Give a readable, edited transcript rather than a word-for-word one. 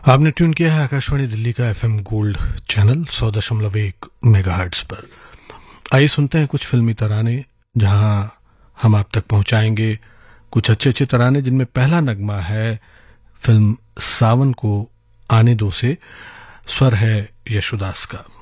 आपने ट्यून किया है आकाशवाणी दिल्ली का एफएम गोल्ड चैनल 100.1 मेगाहर्ट्ज पर। आइए सुनते हैं कुछ फिल्मी तराने, जहां हम आप तक पहुंचाएंगे कुछ अच्छे अच्छे तराने, जिनमें पहला नगमा है फिल्म सावन को आने दो से। स्वर है यशुदास का।